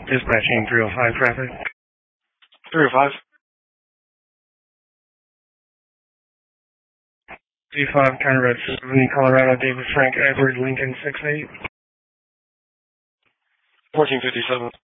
Dispatching 305 traffic. 305. D5, County Road 6, Colorado, David Frank, Edward, Lincoln, 68. 1457.